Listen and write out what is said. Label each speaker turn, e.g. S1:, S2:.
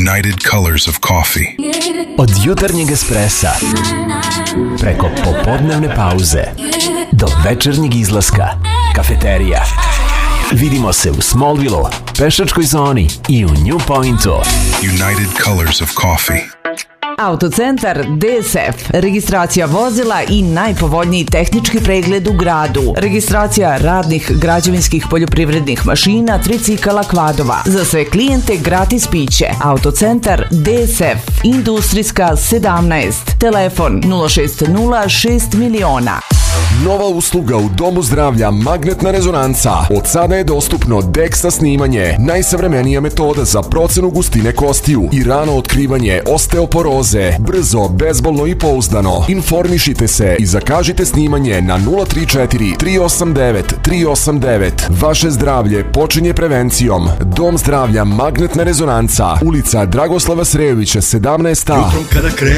S1: United Colors of Coffee.
S2: Od jutarnjeg espressa, preko popodnevne pauze, do večernjeg izlaska, kafeterija. Vidimo se u Smallville-u, pešačkoj zoni i u New Pointu.
S1: United Colors of Coffee.
S3: Autocentar DSF. Registracija vozila i najpovoljniji tehnički pregled u gradu. Registracija radnih, građevinskih, poljoprivrednih mašina, tricikala, kvadova. Za sve klijente gratis piće. Autocentar DSF. Industrijska 17. Telefon 060 miliona.
S4: Nova usluga u Domu zdravlja Magnetna rezonanca. Od sada je dostupno DEXA snimanje, najsavremenija metoda za procenu gustine kostiju i rano otkrivanje osteoporoze. Brzo, bezbolno i pouzdano. Informišite se i zakažite snimanje na 034 389 389. Vaše zdravlje počinje prevencijom. Dom zdravlja Magnetna rezonanca. Ulica Dragoslava Srejovića 17a.
S5: Jutrom kada krene